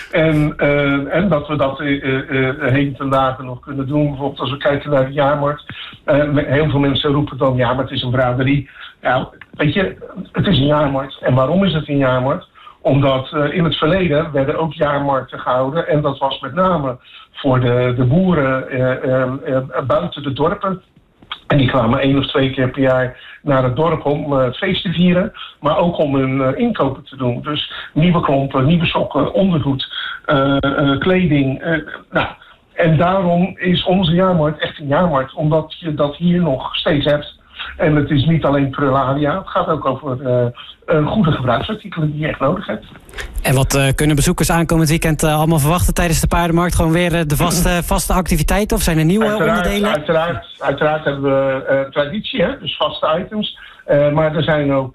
En dat we dat heden ten dagen nog kunnen doen. Bijvoorbeeld als we kijken naar de jaarmarkt. Heel veel mensen roepen dan, ja, maar het is een braderie. Ja, weet je, het is een jaarmarkt. En waarom is het een jaarmarkt? Omdat in het verleden werden ook jaarmarkten gehouden. En dat was met name voor de boeren buiten de dorpen. En die kwamen 1 of 2 keer per jaar naar het dorp om het feest te vieren. Maar ook om hun inkopen te doen. Dus nieuwe klompen, nieuwe sokken, ondergoed, kleding. En daarom is onze jaarmarkt echt een jaarmarkt. Omdat je dat hier nog steeds hebt. En het is niet alleen prularia. Het gaat ook over goede gebruiksartikelen die je echt nodig hebt. En wat kunnen bezoekers aankomend weekend allemaal verwachten tijdens de paardenmarkt? Gewoon weer de vaste activiteiten of zijn er nieuwe onderdelen? Uiteraard hebben we traditie, hè? Dus vaste items. Maar er zijn ook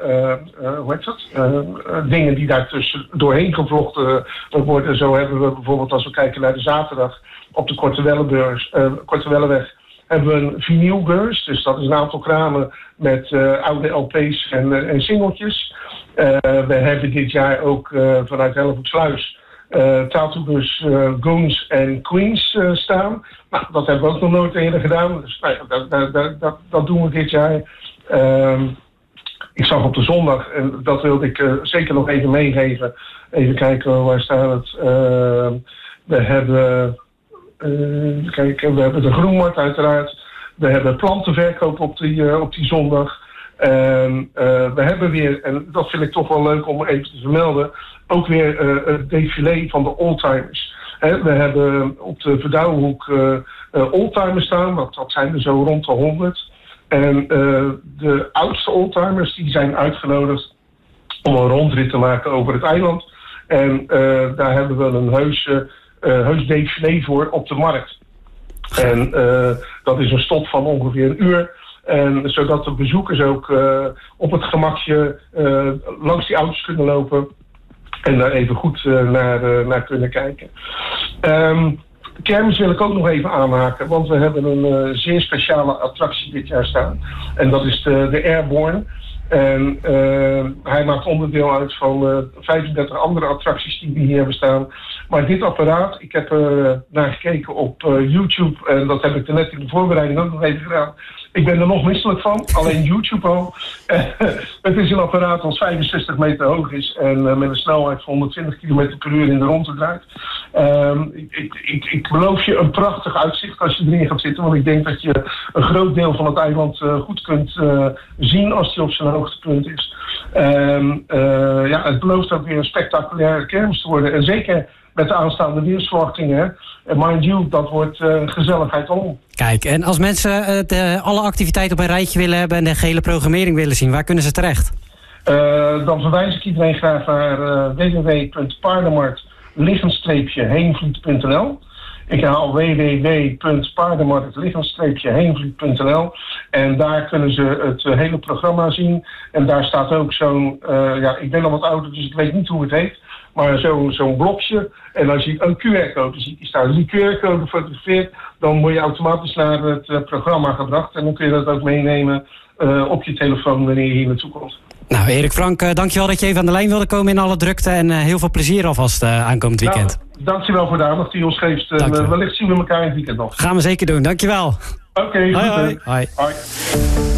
dingen die daar doorheen gevlochten worden. Zo hebben we bijvoorbeeld, als we kijken naar de zaterdag op de Kortewelleweg, hebben we een vinylbeurs. Dus dat is een aantal kramen met oude LP's en singeltjes. We hebben dit jaar ook vanuit Hellevoetsluis tattoo-bus Goons en Queens staan. Nou, dat hebben we ook nog nooit eerder gedaan. Dus dat doen we dit jaar. Ik zag op de zondag, en dat wilde ik zeker nog even meegeven. Even kijken, waar staat het? We hebben de groenmarkt uiteraard. We hebben plantenverkoop op die zondag. We hebben weer, en dat vind ik toch wel leuk om even te vermelden, ook weer het défilé van de oldtimers. We hebben op de Verdouwenhoek oldtimers staan, dat zijn er zo rond de 100. En de oudste oldtimers die zijn uitgenodigd om een rondrit te maken over het eiland. En daar hebben we een heus défilé voor op de markt. En dat is een stop van ongeveer 1 uur. En zodat de bezoekers ook op het gemakje langs die auto's kunnen lopen. En daar even goed naar kunnen kijken. Kermis wil ik ook nog even aanhaken. Want we hebben een zeer speciale attractie dit jaar staan. En dat is de Airborne. En hij maakt onderdeel uit van 35 andere attracties die we hier hebben staan. Maar dit apparaat, ik heb naar gekeken op YouTube. En dat heb ik er net in de voorbereiding ook nog even gedaan. Ik ben er nog misselijk van, alleen YouTube al. Het is een apparaat dat 65 meter hoog is en met een snelheid van 120 km per uur in de rondte draait. Ik beloof je een prachtig uitzicht als je erin gaat zitten, want ik denk dat je een groot deel van het eiland goed kunt zien als die op zijn hoogtepunt is. Het belooft ook weer een spectaculaire kermis te worden. En zeker met de aanstaande weersverwachtingen. En mind you, dat wordt gezelligheid alom. Kijk, en als mensen alle activiteiten op een rijtje willen hebben en de gehele programmering willen zien, waar kunnen ze terecht? Dan verwijs ik iedereen graag naar www.paardenmarkt-heenvliet.nl. Ik haal www.paardenmarkt-heenvliet.nl. En daar kunnen ze het hele programma zien. En daar staat ook zo'n, ik ben al wat ouder, dus ik weet niet hoe het heet. Maar zo'n blokje. En als je een QR-code ziet, die staat. Als die QR-code fotografeert, dan word je automatisch naar het programma gebracht. En dan kun je dat ook meenemen op je telefoon wanneer je hier naartoe komt. Nou, Erik Frank, dankjewel dat je even aan de lijn wilde komen in alle drukte. En heel veel plezier alvast aankomend weekend. Dankjewel voor de aandacht die je ons geeft. Wellicht zien we elkaar in het weekend nog. Gaan we zeker doen, dankjewel. Oké, goed. Hoi.